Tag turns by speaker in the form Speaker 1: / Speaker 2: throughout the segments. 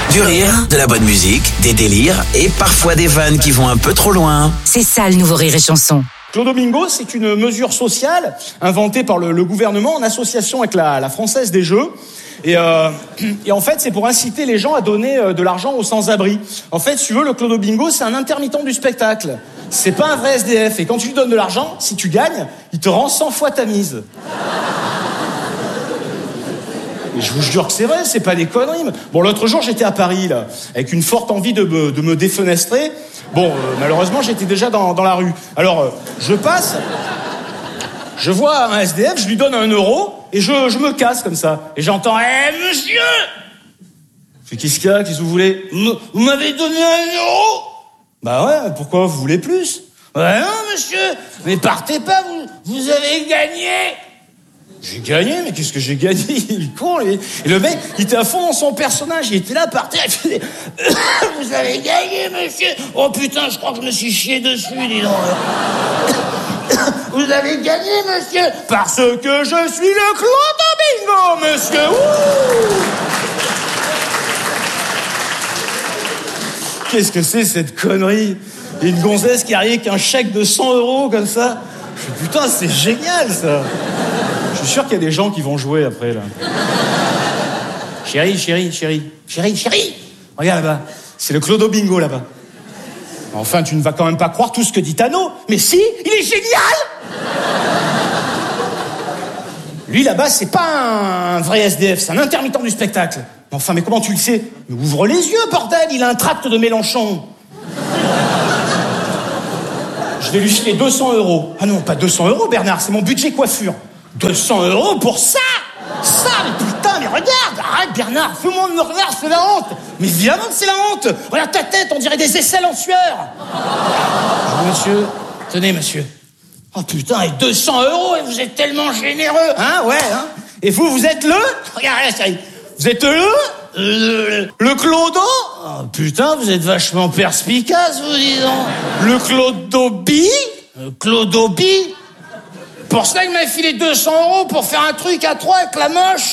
Speaker 1: Du rire, de la bonne musique, des délires et parfois des vannes qui vont un peu trop loin.
Speaker 2: C'est ça le nouveau Rire et Chanson.
Speaker 3: Clodo Bingo, c'est une mesure sociale inventée par le gouvernement en association avec la Française des Jeux. Et en fait, c'est pour inciter les gens à donner de l'argent aux sans-abri. En fait, si tu veux, le Clodo Bingo, c'est un intermittent du spectacle. C'est pas un vrai SDF. Et quand tu lui donnes de l'argent, si tu gagnes, il te rend 100 fois ta mise. Et je vous jure que c'est vrai, c'est pas des conneries. Bon, l'autre jour, j'étais à Paris, là, avec une forte envie de me défenestrer. Bon, malheureusement, j'étais déjà dans la rue. Alors, je passe, je vois un SDF, je lui donne 1 euro, et je me casse comme ça. Et j'entends, monsieur! Je fais, qu'est-ce qu'il y a? Qu'est-ce que vous voulez? Vous m'avez donné 1 euro? Bah ouais, pourquoi vous voulez plus? Ouais, non, monsieur, mais partez pas, vous avez gagné! J'ai gagné, mais qu'est-ce que j'ai gagné? Il est con, et le mec, il était à fond dans son personnage, il était là par terre, il faisait vous avez gagné, monsieur! Oh putain, je crois que je me suis chié dessus, dis donc. Vous avez gagné, monsieur! Parce que je suis le Clodo Bingo, monsieur! Ouh. Qu'est-ce que c'est cette connerie? Il y a une gonzesse qui arrive avec un chèque de 100 euros comme ça. Je fais, putain, c'est génial ça! Je suis sûr qu'il y a des gens qui vont jouer après, là. Chérie. Regarde là-bas. C'est le Clodo Bingo, là-bas. Enfin, tu ne vas quand même pas croire tout ce que dit Tano. Mais si, il est génial! Lui, là-bas, c'est pas un vrai SDF, c'est un intermittent du spectacle. Enfin, mais comment tu le sais? Mais ouvre les yeux, bordel, il a un tract de Mélenchon. Je vais lui filer 200 euros. Ah non, pas 200 euros, Bernard, c'est mon budget coiffure. 200 euros pour ça! Ça, mais putain, mais regarde! Arrête, Bernard, tout le monde me regarde, c'est la honte! Mais évidemment que c'est la honte! Regarde ta tête, on dirait des aisselles en sueur! Monsieur, tenez, monsieur. Oh putain, et 200 euros, et vous êtes tellement généreux! Hein, ouais, hein? Et vous êtes le... Regardez, chérie. Vous êtes le Clodo? Oh putain, vous êtes vachement perspicace, vous disons. Le Clodobi? Clodobi? Pour ça, il m'a filé 200 euros pour faire un truc à 3 avec la moche.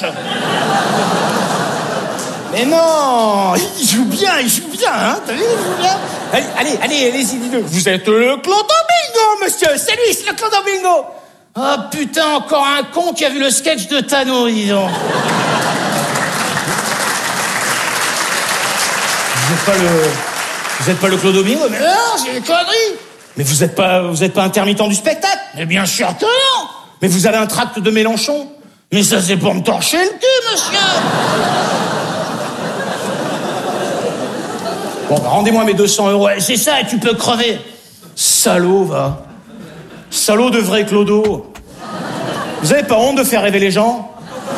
Speaker 3: Mais non, il joue bien, hein, t'as vu, il joue bien. Allez-y, dis-le. Vous êtes le Clodo Bingo, monsieur, c'est lui, c'est le Clodo Bingo. Oh putain, encore un con qui a vu le sketch de Tano, dis donc. Vous êtes pas le Clodo Bingo? Mais non, c'est une connerie. Mais vous êtes pas intermittent du spectacle? Mais bien sûr que non! Mais vous avez un tract de Mélenchon? Mais ça, c'est pour me torcher le cul, monsieur! Bon, bah, rendez-moi mes 200 euros. C'est ça, et tu peux crever. Salaud, va. Salaud de vrai Clodo. Vous avez pas honte de faire rêver les gens?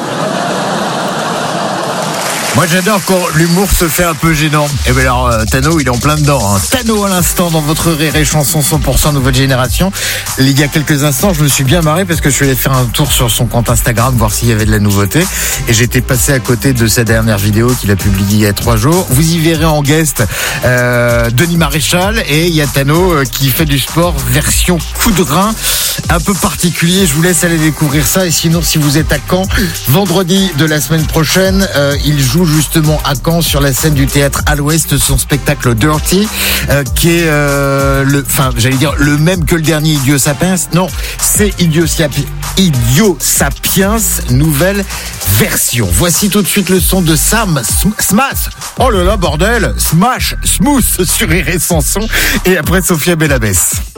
Speaker 4: Moi j'adore quand l'humour se fait un peu gênant. Et bien alors Tano il est en plein dedans, hein. Tano à l'instant dans votre Rire et Chanson 100% nouvelle génération. Il y a quelques instants je me suis bien marré parce que je suis allé faire un tour sur son compte Instagram voir s'il y avait de la nouveauté. Et j'étais passé à côté de sa dernière vidéo qu'il a publiée il y a 3 jours. Vous y verrez en guest Denis Maréchal et il y a Tano qui fait du sport version coup de rein. Un peu particulier, je vous laisse aller découvrir ça. Et sinon si vous êtes à Caen, vendredi de la semaine prochaine, il joue justement à Caen sur la scène du théâtre à l'Ouest son spectacle Dirty qui est le même que le dernier Idiot Sapiens. Non, c'est Idiot Sapiens nouvelle version. Voici tout de suite le son de Sam Smash. Oh là là bordel, Smash Smooth sur Rire et Chanson et après Sophia Bellabès.